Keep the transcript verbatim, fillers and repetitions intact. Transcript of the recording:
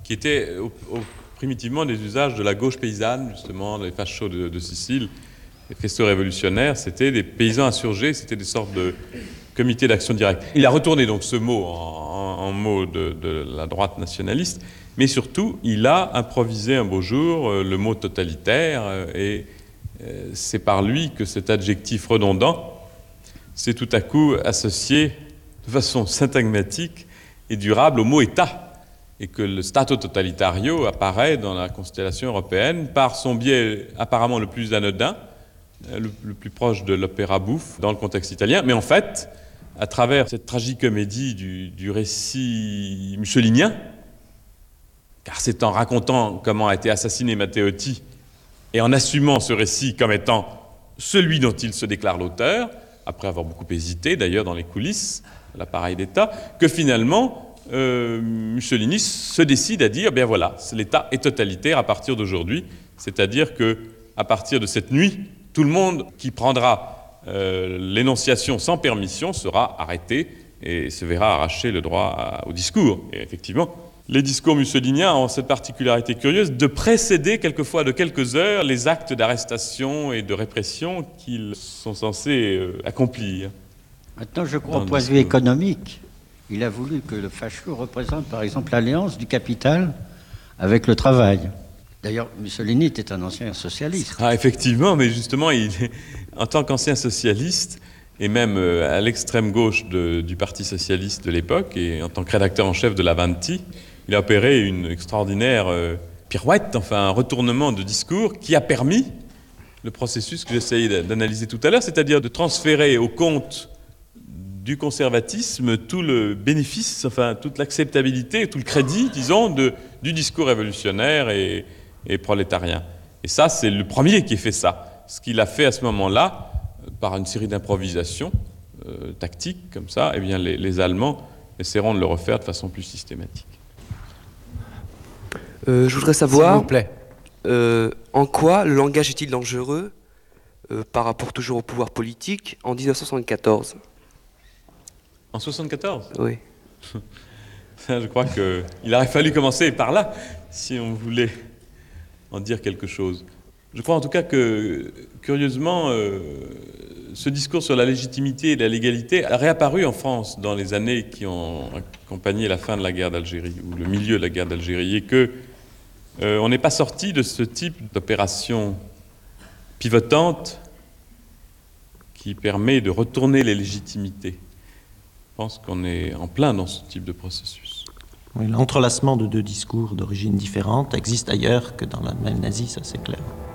qui étaient au, au, primitivement des usages de la gauche paysanne, justement, les fachos de, de Sicile, les faisceaux révolutionnaires, c'était des paysans insurgés, c'était des sortes de comités d'action directe. Il a retourné donc ce mot en, en, en mot de, de la droite nationaliste, mais surtout, il a improvisé un beau jour euh, le mot totalitaire, euh, et euh, c'est par lui que cet adjectif redondant s'est tout à coup associé de façon syntagmatique et durable au mot État, et que le Stato totalitario apparaît dans la constellation européenne par son biais apparemment le plus anodin, le, le plus proche de l'opéra bouffe dans le contexte italien, mais en fait, à travers cette tragicomédie du, du récit mussolinien, car c'est en racontant comment a été assassiné Matteotti et en assumant ce récit comme étant celui dont il se déclare l'auteur, après avoir beaucoup hésité d'ailleurs dans les coulisses de l'appareil d'État, que finalement euh, Mussolini se décide à dire, bien voilà, l'État est totalitaire à partir d'aujourd'hui, c'est-à-dire qu'à partir de cette nuit, tout le monde qui prendra euh, l'énonciation sans permission sera arrêté et se verra arracher le droit à, au discours. Et effectivement, les discours mussoliniens ont cette particularité curieuse de précéder quelquefois de quelques heures les actes d'arrestation et de répression qu'ils sont censés euh, accomplir. Maintenant, je crois, au point de vue économique, il a voulu que le fascio représente, par exemple, l'alliance du capital avec le travail. D'ailleurs, Mussolini était un ancien socialiste. Ah, effectivement, mais justement, il, en tant qu'ancien socialiste, et même euh, à l'extrême gauche de, du Parti socialiste de l'époque, et en tant que rédacteur en chef de l'Avanti, il a opéré une extraordinaire euh, pirouette, enfin un retournement de discours qui a permis le processus que j'essayais d'analyser tout à l'heure, c'est-à-dire de transférer au compte du conservatisme tout le bénéfice, enfin toute l'acceptabilité, tout le crédit, disons, de, du discours révolutionnaire et, et prolétarien. Et ça, c'est le premier qui a fait ça. Ce qu'il a fait à ce moment-là, par une série d'improvisations euh, tactiques comme ça, eh bien les, les Allemands essaieront de le refaire de façon plus systématique. Euh, je voudrais savoir, s'il vous plaît, euh, en quoi le langage est-il dangereux euh, par rapport toujours au pouvoir politique en dix-neuf cent soixante-quatorze? En soixante-quatorze? Oui. Je crois qu'il aurait fallu commencer par là, si on voulait en dire quelque chose. Je crois en tout cas que, curieusement, euh, ce discours sur la légitimité et la légalité a réapparu en France dans les années qui ont accompagné la fin de la guerre d'Algérie, ou le milieu de la guerre d'Algérie, et que euh, on n'est pas sorti de ce type d'opération pivotante qui permet de retourner les légitimités. Je pense qu'on est en plein dans ce type de processus. Oui, l'entrelacement de deux discours d'origine différente existe ailleurs que dans l'Allemagne nazie, ça c'est clair.